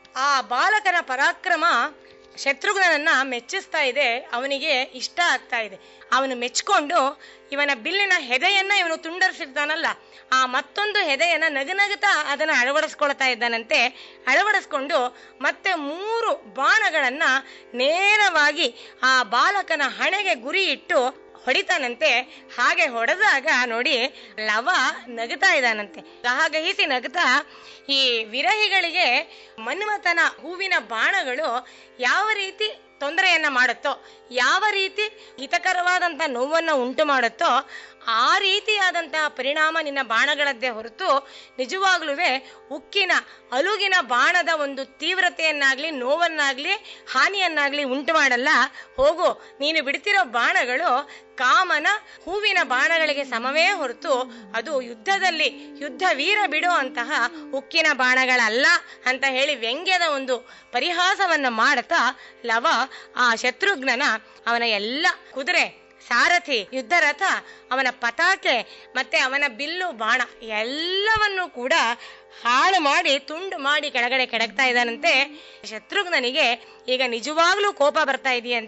ಆ ಬಾಲಕನ ಪರಾಕ್ರಮ ಶತ್ರುಘ್ನನನ್ನ ಮೆಚ್ಚಿಸ್ತಾ ಇದೆ, ಅವನಿಗೆ ಇಷ್ಟ ಆಗ್ತಾ ಇದೆ. ಅವನು ಮೆಚ್ಕೊಂಡು ಇವನ ಬಿಲ್ಲಿನ ಹೆದೆಯನ್ನ ಇವನು ತುಂಡರಿಸಿರ್ತಾನಲ್ಲ, ಆ ಮತ್ತೊಂದು ಹೆದೆಯನ್ನ ನಗುನಗುತ್ತಾ ಅದನ್ನ ಅಳವಡಿಸ್ಕೊಳ್ತಾ ಇದ್ದಾನಂತೆ. ಅಳವಡಿಸ್ಕೊಂಡು ಮತ್ತೆ 3 ಬಾಣಗಳನ್ನ ನೇರವಾಗಿ ಆ ಬಾಲಕನ ಹಣೆಗೆ ಗುರಿ ಇಟ್ಟು ಹೊಡಿತಾನಂತೆ. ಹಾಗೆ ಹೊಡೆದಾಗ ನೋಡಿ ಲವ ನಗುತ್ತಾ ಇದ್ದಾನಂತೆ, ಗಹಗಹಿಸಿ ನಗುತ್ತಾ. ಈ ವಿರಹಿಗಳಿಗೆ ಮನ್ಮಥನ ಹೂವಿನ ಬಾಣಗಳು ಯಾವ ರೀತಿ ತೊಂದರೆಯನ್ನ ಮಾಡುತ್ತೋ, ಯಾವ ರೀತಿ ಹಿತಕರವಾದಂತಹ ನೋವನ್ನ ಉಂಟು ಮಾಡುತ್ತೋ, ಆ ರೀತಿಯಾದಂತಹ ಪರಿಣಾಮ ನಿನ್ನ ಬಾಣಗಳದ್ದೇ ಹೊರತು ನಿಜವಾಗ್ಲೂ ಉಕ್ಕಿನ ಅಲುಗಿನ ಬಾಣದ ಒಂದು ತೀವ್ರತೆಯನ್ನಾಗ್ಲಿ ನೋವನ್ನಾಗ್ಲಿ ಹಾನಿಯನ್ನಾಗ್ಲಿ ಉಂಟು ಮಾಡಲ್ಲ. ಹೋಗು, ನೀನು ಬಿಡ್ತಿರೋ ಬಾಣಗಳು ಕಾಮನ ಹೂವಿನ ಬಾಣಗಳಿಗೆ ಸಮವೇ ಹೊರತು ಅದು ಯುದ್ಧದಲ್ಲಿ ಯುದ್ಧ ವೀರ ಬಿಡೋ ಅಂತಹ ಉಕ್ಕಿನ ಬಾಣಗಳಲ್ಲ ಅಂತ ಹೇಳಿ ವ್ಯಂಗ್ಯದ ಒಂದು ಪರಿಹಾಸವನ್ನ ಮಾಡುತ್ತಾ ಲವ ಆ ಶತ್ರುಘ್ನನ ಅವನ ಎಲ್ಲ ಕುದುರೆ, ಸಾರಥಿ, ಯುದ್ಧ ರಥ, ಅವನ ಪತಾಕೆ ಮತ್ತೆ ಅವನ ಬಿಲ್ಲು ಬಾಣ ಎಲ್ಲವನ್ನೂ ಕೂಡ ಹಾಳು ಮಾಡಿ ತುಂಡು ಮಾಡಿ ಕೆಳಗಡೆ ಕೆಡಕ್ತಾ ಇದ್ದಾನಂತೆ. ಶತ್ರುಘ್ನನಿಗೆ ಈಗ ನಿಜವಾಗ್ಲೂ ಕೋಪ ಬರ್ತಾ ಇದೆಯಂತೆ.